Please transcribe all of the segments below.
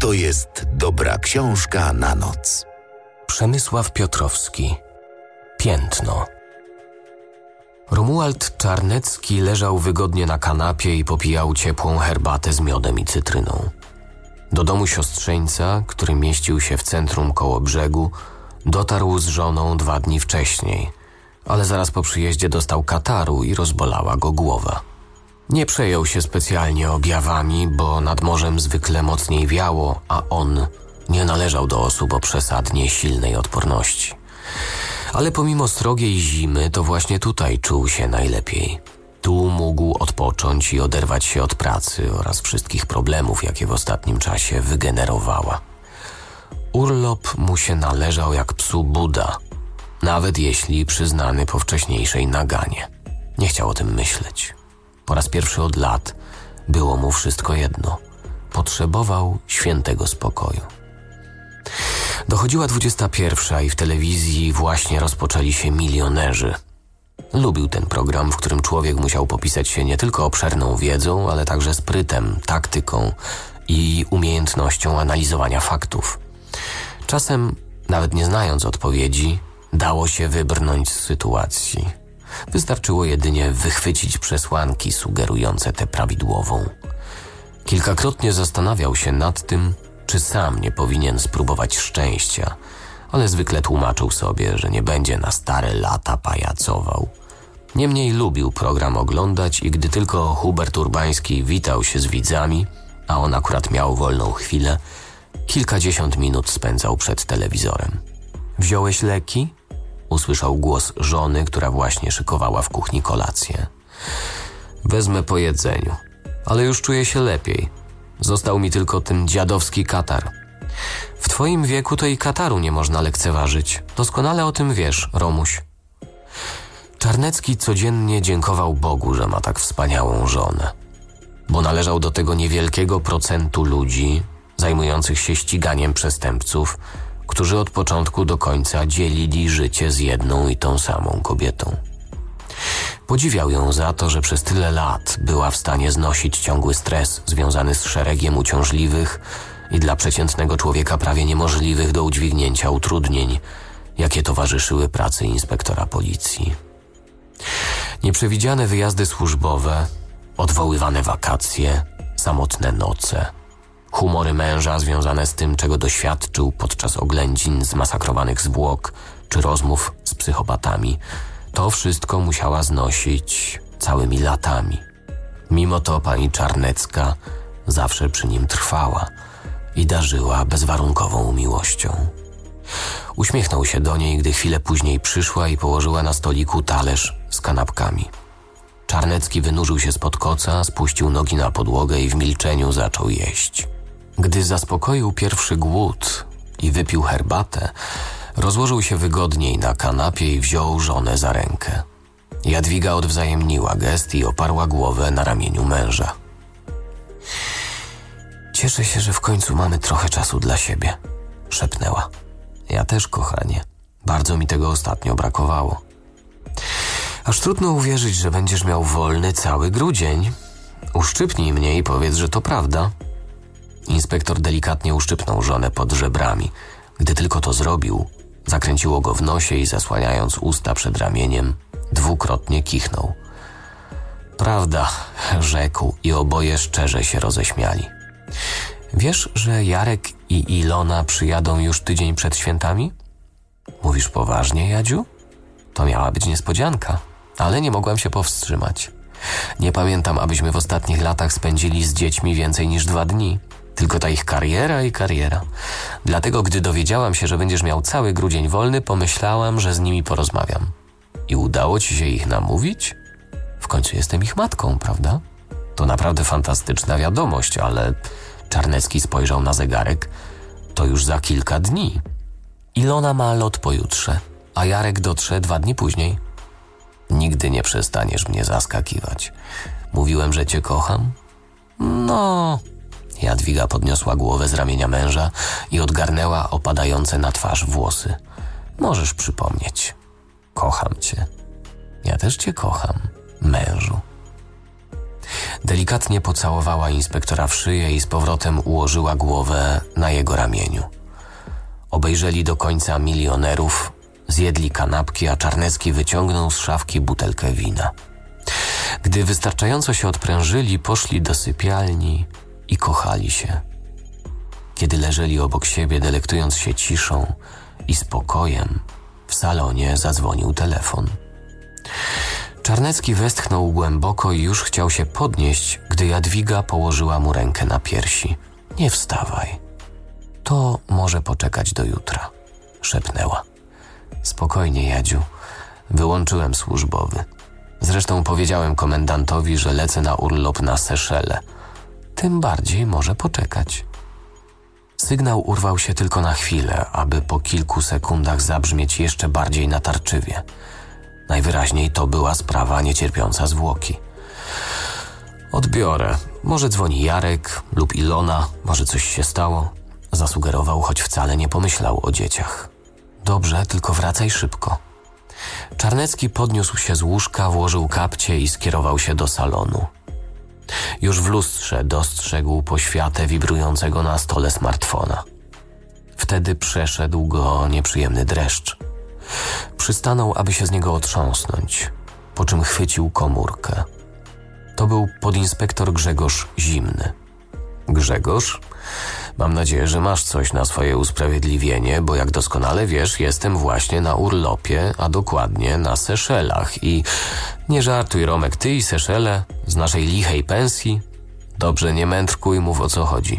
to jest dobra książka na noc. Przemysław Piotrowski. Piętno. Romuald Czarnecki leżał wygodnie na kanapie i popijał ciepłą herbatę z miodem i cytryną. Do domu siostrzeńca, który mieścił się w centrum koło brzegu, dotarł z żoną 2 dni wcześniej, ale zaraz po przyjeździe dostał kataru i rozbolała go głowa. Nie przejął się specjalnie objawami, bo nad morzem zwykle mocniej wiało, a on nie należał do osób o przesadnie silnej odporności. Ale pomimo srogiej zimy, to właśnie tutaj czuł się najlepiej. Tu mógł odpocząć i oderwać się od pracy oraz wszystkich problemów, jakie w ostatnim czasie wygenerowała. Urlop mu się należał jak psu Buda, nawet jeśli przyznany po wcześniejszej naganie. Nie chciał o tym myśleć. Po raz pierwszy od lat było mu wszystko jedno. Potrzebował świętego spokoju. Dochodziła 21 i w telewizji właśnie rozpoczęli się Milionerzy. Lubił ten program, w którym człowiek musiał popisać się nie tylko obszerną wiedzą, ale także sprytem, taktyką i umiejętnością analizowania faktów. Czasem, nawet nie znając odpowiedzi, dało się wybrnąć z sytuacji. Wystarczyło jedynie wychwycić przesłanki sugerujące tę prawidłową. Kilkakrotnie zastanawiał się nad tym, czy sam nie powinien spróbować szczęścia, ale zwykle tłumaczył sobie, że nie będzie na stare lata pajacował. Niemniej lubił program oglądać i gdy tylko Hubert Urbański witał się z widzami, a on akurat miał wolną chwilę, kilkadziesiąt minut spędzał przed telewizorem. „Wziąłeś leki?” usłyszał głos żony, która właśnie szykowała w kuchni kolację. „Wezmę po jedzeniu, ale już czuję się lepiej. Został mi tylko ten dziadowski katar.” „W twoim wieku to i kataru nie można lekceważyć. Doskonale o tym wiesz, Romuś.” Czarnecki codziennie dziękował Bogu, że ma tak wspaniałą żonę, bo należał do tego niewielkiego procentu ludzi zajmujących się ściganiem przestępców, którzy od początku do końca dzielili życie z jedną i tą samą kobietą. Podziwiał ją za to, że przez tyle lat była w stanie znosić ciągły stres związany z szeregiem uciążliwych i dla przeciętnego człowieka prawie niemożliwych do udźwignięcia utrudnień, jakie towarzyszyły pracy inspektora policji. Nieprzewidziane wyjazdy służbowe, odwoływane wakacje, samotne noce, humory męża związane z tym, czego doświadczył podczas oględzin zmasakrowanych zwłok czy rozmów z psychopatami, to wszystko musiała znosić całymi latami. Mimo to pani Czarnecka zawsze przy nim trwała i darzyła bezwarunkową miłością. Uśmiechnął się do niej, gdy chwilę później przyszła i położyła na stoliku talerz z kanapkami. Czarnecki wynurzył się spod koca, spuścił nogi na podłogę i w milczeniu zaczął jeść. Gdy zaspokoił pierwszy głód i wypił herbatę, rozłożył się wygodniej na kanapie i wziął żonę za rękę. Jadwiga odwzajemniła gest i oparła głowę na ramieniu męża. „Cieszę się, że w końcu mamy trochę czasu dla siebie”, szepnęła. „Ja też, kochanie. Bardzo mi tego ostatnio brakowało. Aż trudno uwierzyć, że będziesz miał wolny cały grudzień. Uszczypnij mnie i powiedz, że to prawda”. Inspektor delikatnie uszczypnął żonę pod żebrami. Gdy tylko to zrobił, zakręciło go w nosie i zasłaniając usta przed ramieniem, dwukrotnie kichnął. „Prawda”, rzekł i oboje szczerze się roześmiali. „Wiesz, że Jarek i Ilona przyjadą już tydzień przed świętami?” „Mówisz poważnie, Jadziu?” „To miała być niespodzianka, ale nie mogłam się powstrzymać. Nie pamiętam, abyśmy w ostatnich latach spędzili z dziećmi więcej niż 2 dni. Tylko ta ich kariera i kariera. Dlatego, gdy dowiedziałam się, że będziesz miał cały grudzień wolny, pomyślałam, że z nimi porozmawiam. I udało ci się ich namówić? W końcu jestem ich matką, prawda? To naprawdę fantastyczna wiadomość, ale...” Czarnecki spojrzał na zegarek. „To już za kilka dni. Ilona ma lot pojutrze, a Jarek dotrze 2 dni później.” „Nigdy nie przestaniesz mnie zaskakiwać. Mówiłem, że cię kocham?” „No...” Jadwiga podniosła głowę z ramienia męża i odgarnęła opadające na twarz włosy. „Możesz przypomnieć. Kocham cię. Ja też cię kocham, mężu.” Delikatnie pocałowała inspektora w szyję i z powrotem ułożyła głowę na jego ramieniu. Obejrzeli do końca Milionerów, zjedli kanapki, a Czarnecki wyciągnął z szafki butelkę wina. Gdy wystarczająco się odprężyli, poszli do sypialni i kochali się. Kiedy leżeli obok siebie, delektując się ciszą i spokojem, w salonie zadzwonił telefon. Czarnecki westchnął głęboko i już chciał się podnieść, gdy Jadwiga położyła mu rękę na piersi. Nie wstawaj. To może poczekać do jutra, szepnęła. Spokojnie, Jadziu. Wyłączyłem służbowy. Zresztą powiedziałem komendantowi, że lecę na urlop na Seszele. Tym bardziej może poczekać. Sygnał urwał się tylko na chwilę, aby po kilku sekundach zabrzmieć jeszcze bardziej natarczywie. Najwyraźniej to była sprawa niecierpiąca zwłoki. Odbiorę. Może dzwoni Jarek lub Ilona, może coś się stało. Zasugerował, choć wcale nie pomyślał o dzieciach. Dobrze, tylko wracaj szybko. Czarnecki podniósł się z łóżka, włożył kapcie i skierował się do salonu. Już w lustrze dostrzegł poświatę wibrującego na stole smartfona. Wtedy przeszedł go nieprzyjemny dreszcz. Przystanął, aby się z niego otrząsnąć, po czym chwycił komórkę. To był podinspektor Grzegorz Zimny. Grzegorz? Mam nadzieję, że masz coś na swoje usprawiedliwienie, bo jak doskonale wiesz, jestem właśnie na urlopie, a dokładnie na Seszelach i... Nie żartuj, Romek, ty i Seszele z naszej lichej pensji? Dobrze, nie mędrkuj, mów o co chodzi.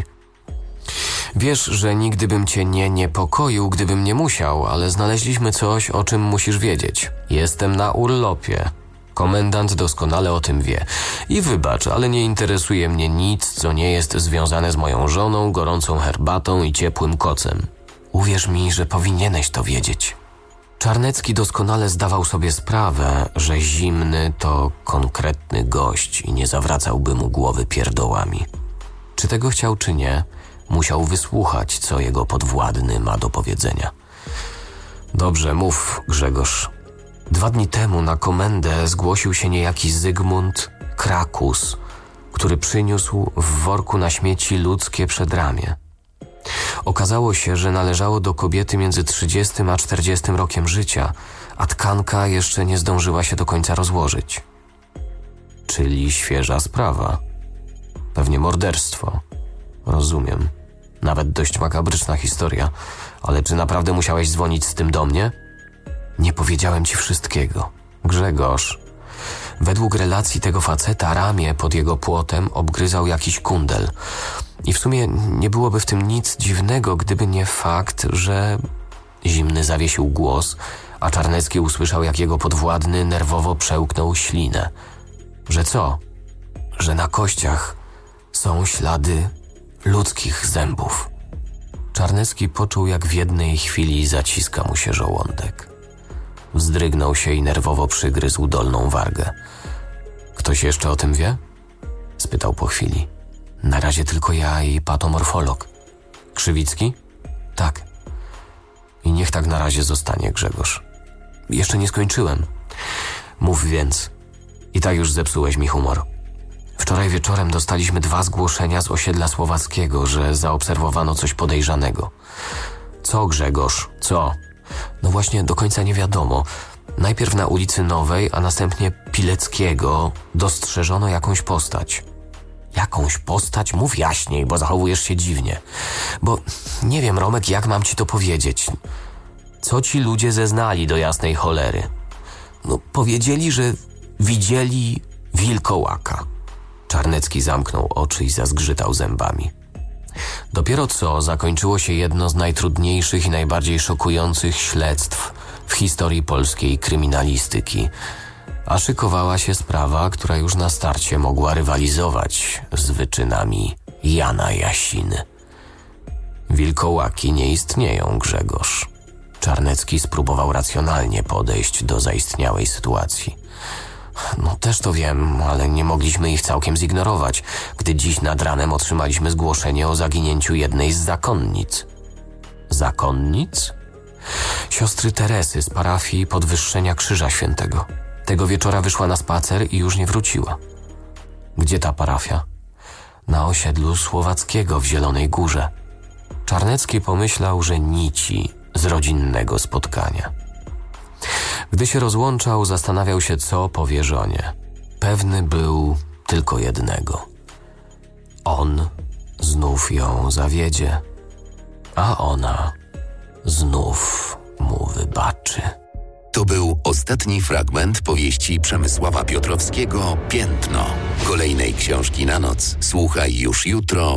Wiesz, że nigdy bym cię nie niepokoił, gdybym nie musiał, ale znaleźliśmy coś, o czym musisz wiedzieć. Jestem na urlopie. Komendant doskonale o tym wie. I wybacz, ale nie interesuje mnie nic, co nie jest związane z moją żoną, gorącą herbatą i ciepłym kocem. Uwierz mi, że powinieneś to wiedzieć. Czarnecki doskonale zdawał sobie sprawę, że Zimny to konkretny gość i nie zawracałby mu głowy pierdołami. Czy tego chciał, czy nie, musiał wysłuchać, co jego podwładny ma do powiedzenia. Dobrze, mów, Grzegorz. 2 dni temu na komendę zgłosił się niejaki Zygmunt Krakus, który przyniósł w worku na śmieci ludzkie przedramię. Okazało się, że należało do kobiety między 30 a 40 rokiem życia, a tkanka jeszcze nie zdążyła się do końca rozłożyć. Czyli świeża sprawa. Pewnie morderstwo. Rozumiem. Nawet dość makabryczna historia. Ale czy naprawdę musiałeś dzwonić z tym do mnie? Nie powiedziałem ci wszystkiego. Grzegorz, według relacji tego faceta ramię pod jego płotem obgryzał jakiś kundel. I w sumie nie byłoby w tym nic dziwnego, gdyby nie fakt, że... Zimny zawiesił głos, a Czarnecki usłyszał, jak jego podwładny nerwowo przełknął ślinę. Że co? Że na kościach są ślady ludzkich zębów. Czarnecki poczuł, jak w jednej chwili zaciska mu się żołądek. Wzdrygnął się i nerwowo przygryzł dolną wargę. Ktoś jeszcze o tym wie? Spytał po chwili. Na razie tylko ja i patomorfolog. Krzywicki? Tak. I niech tak na razie zostanie, Grzegorz. Jeszcze nie skończyłem. Mów więc. I tak już zepsułeś mi humor. Wczoraj wieczorem dostaliśmy 2 zgłoszenia z osiedla słowackiego, że zaobserwowano coś podejrzanego. Co, Grzegorz? Co? No właśnie do końca nie wiadomo. Najpierw na ulicy Nowej, a następnie Pileckiego dostrzeżono jakąś postać. Jakąś postać? Mów jaśniej, bo zachowujesz się dziwnie. Bo nie wiem, Romek, jak mam ci to powiedzieć. Co ci ludzie zeznali do jasnej cholery? No, powiedzieli, że widzieli wilkołaka. Czarnecki zamknął oczy i zazgrzytał zębami. Dopiero co zakończyło się jedno z najtrudniejszych i najbardziej szokujących śledztw w historii polskiej kryminalistyki, a szykowała się sprawa, która już na starcie mogła rywalizować z wyczynami Jana Jasiny. Wilkołaki nie istnieją, Grzegorz. Czarnecki spróbował racjonalnie podejść do zaistniałej sytuacji. No też to wiem, ale nie mogliśmy ich całkiem zignorować, gdy dziś nad ranem otrzymaliśmy zgłoszenie o zaginięciu jednej z zakonnic. Zakonnic? Siostry Teresy z parafii Podwyższenia Krzyża Świętego. Tego wieczora wyszła na spacer i już nie wróciła. Gdzie ta parafia? Na osiedlu Słowackiego w Zielonej Górze. Czarnecki pomyślał, że nici z rodzinnego spotkania. Gdy się rozłączał, zastanawiał się, co powie żonie. Pewny był tylko jednego. On znów ją zawiedzie, a ona znów mu wybaczy. To był ostatni fragment powieści Przemysława Piotrowskiego „Piętno”. Kolejnej książki na noc słuchaj już jutro